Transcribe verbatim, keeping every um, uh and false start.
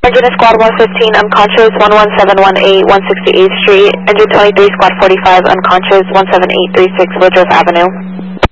Engine is Squad one fifteen, unconscious, one one seven one eight, one sixty-eighth Street. Engine twenty-three, Squad forty-five, unconscious, one seven eight three six Woodruff Avenue.